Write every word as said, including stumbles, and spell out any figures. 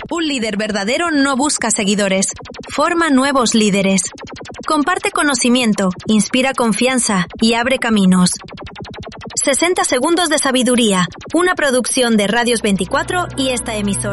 Un líder verdadero no busca seguidores, forma nuevos líderes. Comparte conocimiento, inspira confianza y abre caminos. sesenta segundos de sabiduría, una producción de Radios veinticuatro y esta emisora.